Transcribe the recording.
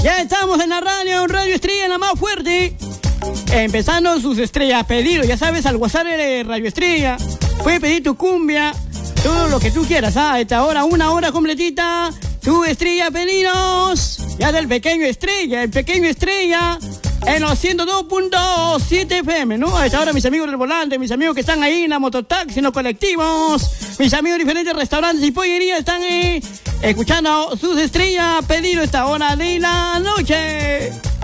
Ya estamos en la radio, Radio Estrella, la más fuerte. Empezando sus estrellas, pedido, ya sabes, al WhatsApp de Radio Estrella. Puedes pedir tu cumbia, todo lo que tú quieras, ¿ah? Esta hora, una hora completita. Tu estrella, pedidos. Ya del pequeño estrella, el pequeño estrella. En los 102.7 FM, ¿no? A esta hora mis amigos del volante, mis amigos que están ahí en la mototaxi, en los colectivos, mis amigos de diferentes restaurantes y pollerías están escuchando sus estrellas, pedido esta hora de la noche.